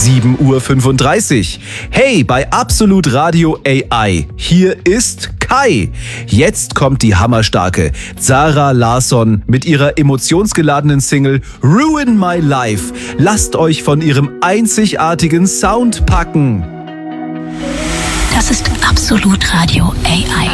7:35 Uhr. Hey, bei Absolut Radio AI. Hier ist Kai. Jetzt kommt die hammerstarke Zara Larsson mit ihrer emotionsgeladenen Single Ruin My Life. Lasst euch von ihrem einzigartigen Sound packen. Das ist Absolut Radio AI.